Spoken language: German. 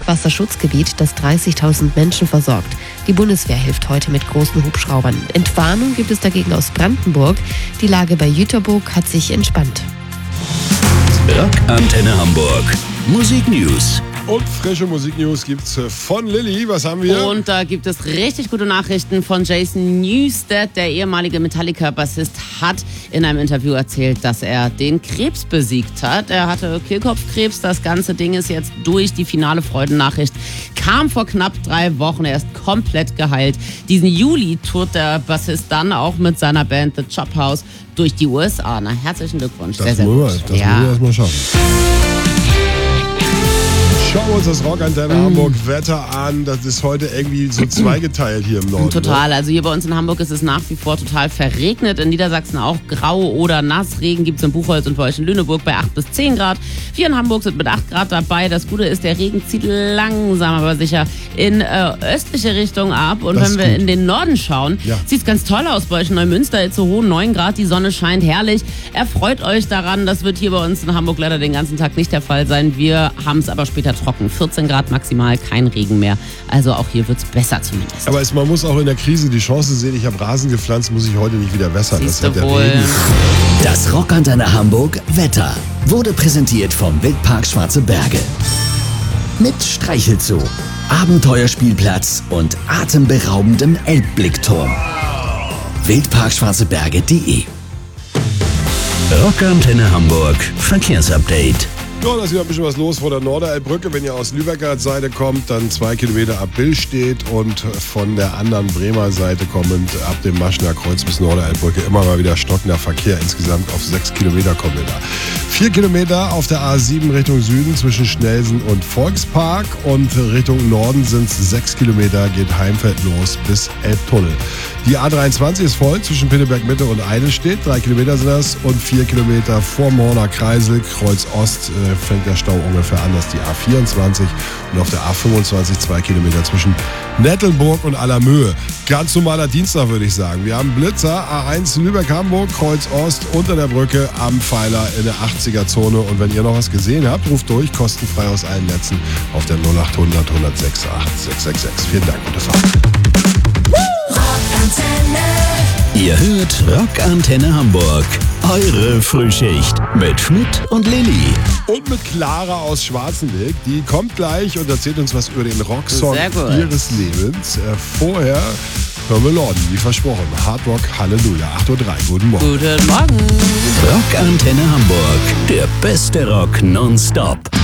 Hochwasserschutzgebiet, das 30.000 Menschen versorgt. Die Bundeswehr hilft heute mit großen Hubschraubern. Entwarnung gibt es dagegen aus Brandenburg. Die Lage bei Jüterbourg hat sich entspannt. Rock Antenne Hamburg. Musik News. Und frische Musiknews gibt's von Lilly. Was haben wir? Und da gibt es richtig gute Nachrichten von Jason Newsted. Der ehemalige Metallica-Bassist hat in einem Interview erzählt, dass er den Krebs besiegt hat. Er hatte Kehlkopfkrebs. Das ganze Ding ist jetzt durch. Die finale Freudennachricht kam vor knapp 3 Wochen. Er ist komplett geheilt. Diesen Juli tourt der Bassist dann auch mit seiner Band The Chop House durch die USA. Na, herzlichen Glückwunsch. Das sehr muss gut. das ja. Erst mal schaffen. Schauen wir uns das Rock Antenne Hamburg Wetter an. Das ist heute irgendwie so zweigeteilt hier im Norden. Total. Also hier bei uns in Hamburg ist es nach wie vor total verregnet. In Niedersachsen auch grau oder nass. Regen gibt es in Buchholz und bei euch in Lüneburg bei 8 bis 10 Grad. Wir in Hamburg sind mit 8 Grad dabei. Das Gute ist, der Regen zieht langsam, aber sicher in östliche Richtung ab. Und wenn wir in den Norden schauen, sieht es ganz toll aus bei euch in Neumünster. Jetzt so hoch 9 Grad. Die Sonne scheint herrlich. Erfreut euch daran. Das wird hier bei uns in Hamburg leider den ganzen Tag nicht der Fall sein. Wir haben es aber später trocken. 14 Grad maximal, kein Regen mehr. Also auch hier wird es besser zumindest. Aber man muss auch in der Krise die Chance sehen, ich habe Rasen gepflanzt, muss ich heute nicht wieder wässern. Siehst das hat du wohl. der Regen. Das Rock Antenne Hamburg Wetter wurde präsentiert vom Wildpark Schwarze Berge. Mit Streichelzoo, Abenteuerspielplatz und atemberaubendem Elbblickturm. Wildparkschwarzeberge.de. Rock Antenne Hamburg Verkehrsupdate. Ja, da ist wieder ein bisschen was los vor der Norderelbbrücke. Wenn ihr aus Lübecker Seite kommt, dann 2 Kilometer ab Billstedt und von der anderen Bremer Seite kommend ab dem Maschener Kreuz bis Norderelbbrücke immer mal wieder stockender Verkehr. Insgesamt auf 6 Kilometer kommen wir da. 4 Kilometer auf der A7 Richtung Süden zwischen Schnelsen und Volkspark und Richtung Norden sind es 6 Kilometer, geht Heimfeld los bis Elbtunnel. Die A23 ist voll zwischen Pinneberg Mitte und Eidelstedt, 3 Kilometer sind das und 4 Kilometer vor Morner Kreisel, Kreuz Ost fängt der Stau ungefähr an, das ist die A24 und auf der A25 2 Kilometer zwischen Nettelburg und Allermöhe. Ganz normaler Dienstag, würde ich sagen. Wir haben Blitzer, A1 Lübeck-Hamburg, Kreuz Ost unter der Brücke am Pfeiler in der 80er-Zone. Und wenn ihr noch was gesehen habt, ruft durch, kostenfrei aus allen Netzen auf der 0800 106 8666. Vielen Dank, gute Fahrt. Ihr hört Rock Antenne Hamburg. Eure Frühschicht mit Schmidt und Lilly. Und mit Clara aus Schwarzenberg. Die kommt gleich und erzählt uns was über den Rocksong ihres Lebens. Vorher hören wir Lorden, wie versprochen. Hard Rock Halleluja, 8:03 Uhr. Guten Morgen. Guten Morgen. Rock Antenne Hamburg. Der beste Rock nonstop.